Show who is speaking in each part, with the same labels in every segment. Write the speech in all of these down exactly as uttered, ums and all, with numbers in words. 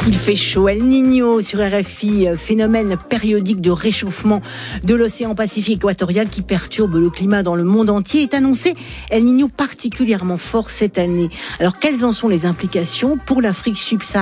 Speaker 1: Il fait chaud. El Niño sur R F I, phénomène périodique de réchauffement de l'océan Pacifique équatorial qui perturbe le climat dans le monde entier, est annoncé El Niño particulièrement fort cette année. Alors quelles en sont les implications pour l'Afrique subsaharienne ?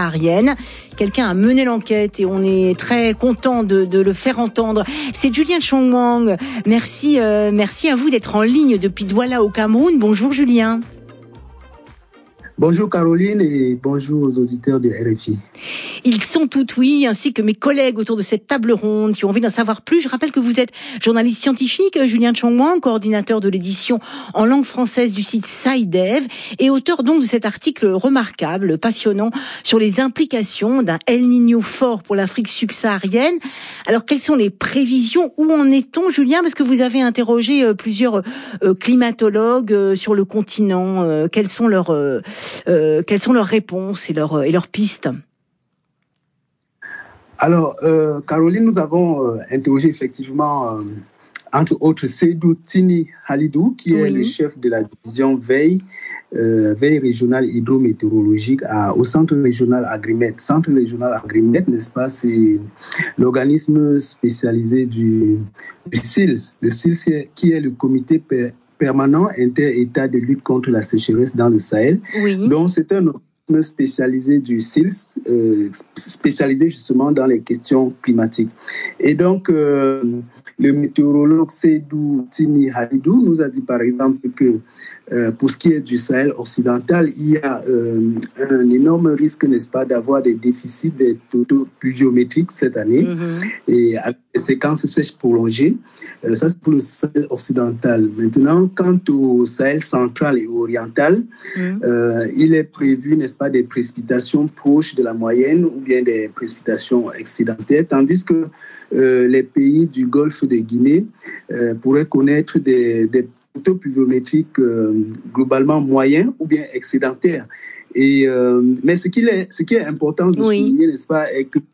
Speaker 1: Quelqu'un a mené l'enquête et on est très content de, de le faire entendre. C'est Julien Chongwang. Merci, euh, merci à vous d'être en ligne depuis Douala au Cameroun. Bonjour Julien.
Speaker 2: Bonjour Caroline et bonjour aux auditeurs de R F I.
Speaker 1: Ils sont tout oui, ainsi que mes collègues autour de cette table ronde qui ont envie d'en savoir plus. Je rappelle que vous êtes journaliste scientifique, Julien Chongwang, coordinateur de l'édition en langue française du site SciDev et auteur donc de cet article remarquable, passionnant, sur les implications d'un El Niño fort pour l'Afrique subsaharienne. Alors quelles sont les prévisions ? Où en est-on, Julien ? Parce que vous avez interrogé plusieurs climatologues sur le continent. Quelles sont leurs... Euh, quelles sont leurs réponses et leurs, et leurs pistes ?
Speaker 2: Alors, euh, Caroline, nous avons euh, interrogé effectivement, euh, entre autres, Seydou Tini Halidou, qui oui. est le chef de la division veille, euh, veille régionale hydrométéorologique à, au Centre régional Agrimet. Centre régional Agrimet, n'est-ce pas, c'est l'organisme spécialisé du, du C I L S. Le C I L S qui est le comité per, permanent inter-État de lutte contre la sécheresse dans le Sahel. Oui. Donc, c'est un organisme spécialisé du C I L S, euh, spécialisé justement dans les questions climatiques. Et donc, euh, le météorologue Seydou Tini Halidou nous a dit par exemple que euh, pour ce qui est du Sahel occidental, il y a euh, un énorme risque, n'est-ce pas, d'avoir des déficits des totaux pluviométriques cette année, mm-hmm. et avec des séquences sèches prolongées. Euh, ça, c'est pour le Sahel occidental. Maintenant, quant au Sahel central et oriental, mm. euh, il est prévu, n'est-ce pas, des précipitations proches de la moyenne ou bien des précipitations excédentaires, tandis que euh, les pays du Golfe de Guinée euh, pourraient connaître des, des taux pluviométriques euh, globalement moyens ou bien excédentaires. Et, euh, mais ce qui est, ce qui est important de oui. souligner, n'est-ce pas, est que